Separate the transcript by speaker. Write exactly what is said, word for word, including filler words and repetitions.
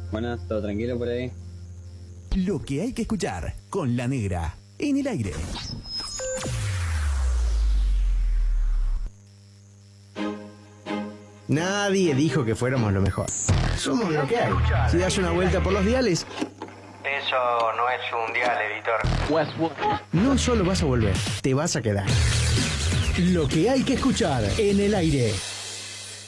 Speaker 1: Buenas, ¿todo tranquilo por ahí?
Speaker 2: Lo que hay que escuchar con La Negra en el aire.
Speaker 3: Nadie dijo que fuéramos lo mejor. Somos lo que hay. Si das una vuelta por los diales,
Speaker 4: Eso no es un dial, editor.
Speaker 3: no solo vas a volver, te vas a quedar.
Speaker 5: Lo que hay que escuchar en el aire.